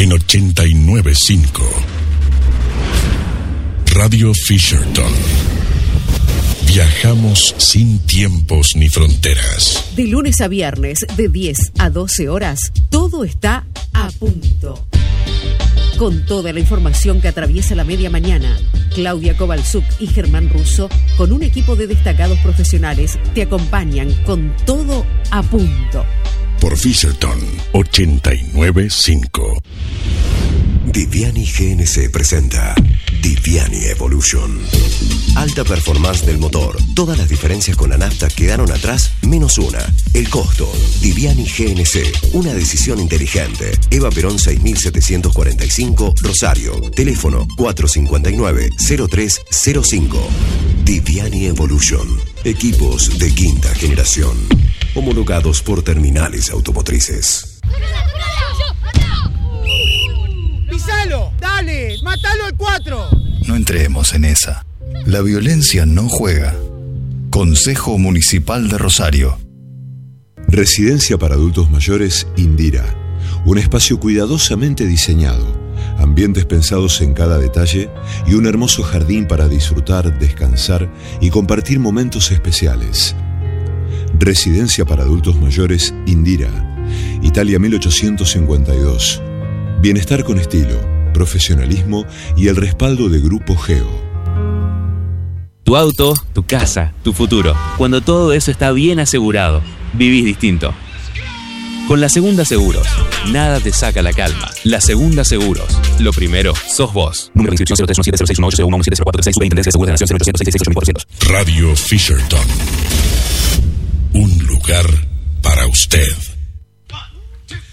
en 89.5. Radio Fisherton. Viajamos sin tiempos ni fronteras. De lunes a viernes, de 10 a 12 horas, todo está a punto. Con toda la información que atraviesa la media mañana, Claudia Kovalchuk y Germán Russo, con un equipo de destacados profesionales, te acompañan con todo a punto. Por Fisherton 89.5. Diviani GNC presenta Diviani Evolution. Alta performance del motor. Todas las diferencias con la nafta quedaron atrás, menos una. El costo. Diviani GNC. Una decisión inteligente. Eva Perón 6745, Rosario. Teléfono 459-0305. Diviani Evolution. Equipos de quinta generación. Homologados por terminales automotrices. ¡Pisalo! ¡Dale! ¡Mátalo al 4! No entremos en esa. La violencia no juega. Consejo Municipal de Rosario. Residencia para adultos mayores Indira. Un espacio cuidadosamente diseñado, ambientes pensados en cada detalle y un hermoso jardín para disfrutar, descansar y compartir momentos especiales. Residencia para adultos mayores Indira. Italia 1852. Bienestar con estilo, profesionalismo y el respaldo de Grupo Geo. Tu auto, tu casa, tu futuro. Cuando todo eso está bien asegurado, vivís distinto. Con La Segunda Seguros, nada te saca la calma. La Segunda Seguros. Lo primero, sos vos. Número de inscripción 0317061811704336. Superintendencia de Seguros de Nación 080066688400. Radio Fisherton. Un lugar para usted.